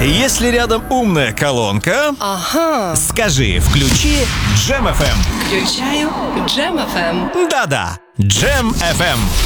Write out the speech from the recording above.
Если рядом умная колонка, Ага. скажи «включи Джем FM». Включаю Джем FM. Да-да, Джем FM.